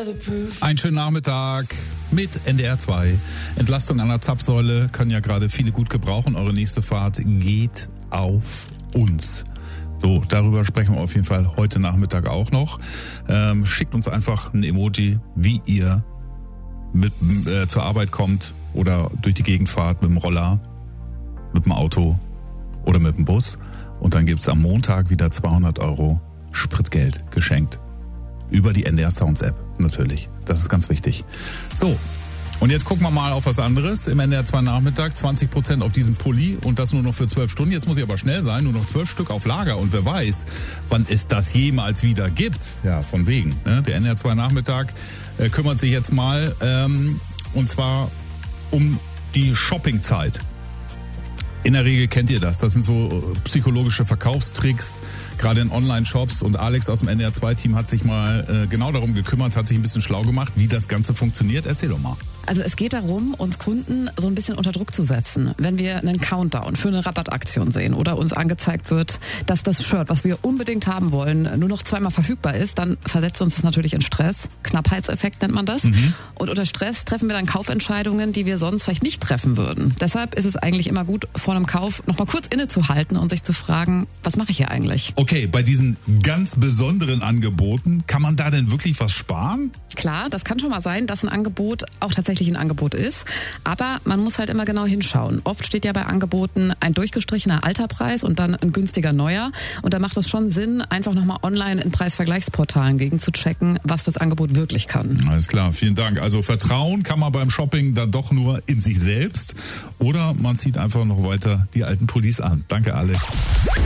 Einen schönen Nachmittag mit NDR 2. Entlastung an der Zapfsäule können ja gerade viele gut gebrauchen. Eure nächste Fahrt geht auf uns. So, darüber sprechen wir auf jeden Fall heute Nachmittag auch noch. Schickt uns einfach ein Emoji, wie ihr zur Arbeit kommt oder durch die Gegend fahrt mit dem Roller, mit dem Auto oder mit dem Bus. Und dann gibt's am Montag wieder 200 € Spritgeld geschenkt. Über die NDR Sounds App natürlich. Das ist ganz wichtig. So, und jetzt gucken wir mal auf was anderes. Im NDR 2 Nachmittag 20% auf diesen Pulli und das nur noch für 12 Stunden. Jetzt muss ich aber schnell sein, nur noch 12 Stück auf Lager. Und wer weiß, wann es das jemals wieder gibt. Ja, von wegen. Ne? Der NDR 2 Nachmittag kümmert sich jetzt mal und zwar um die Shoppingzeit. In der Regel kennt ihr das. Das sind so psychologische Verkaufstricks, gerade in Online-Shops. Und Alex aus dem NDR 2-Team hat sich mal genau darum gekümmert, hat sich ein bisschen schlau gemacht, wie das Ganze funktioniert. Erzähl doch mal. Also es geht darum, uns Kunden so ein bisschen unter Druck zu setzen. Wenn wir einen Countdown für eine Rabattaktion sehen oder uns angezeigt wird, dass das Shirt, was wir unbedingt haben wollen, nur noch zweimal verfügbar ist, dann versetzt uns das natürlich in Stress. Knappheitseffekt nennt man das. Und unter Stress treffen wir dann Kaufentscheidungen, die wir sonst vielleicht nicht treffen würden. Deshalb ist es eigentlich immer gut, vor einem Kauf noch mal kurz innezuhalten und sich zu fragen, was mache ich hier eigentlich? Okay, bei diesen ganz besonderen Angeboten, kann man da denn wirklich was sparen? Klar, das kann schon mal sein, dass ein Angebot auch tatsächlich ein Angebot ist. Aber man muss halt immer genau hinschauen. Oft steht ja bei Angeboten ein durchgestrichener alter Preis und dann ein günstiger neuer. Und da macht es schon Sinn, einfach nochmal online in Preisvergleichsportalen gegen zu checken, was das Angebot wirklich kann. Alles klar, vielen Dank. Also Vertrauen kann man beim Shopping dann doch nur in sich selbst. Oder man zieht einfach noch weiter die alten Pullis an. Danke, Alex.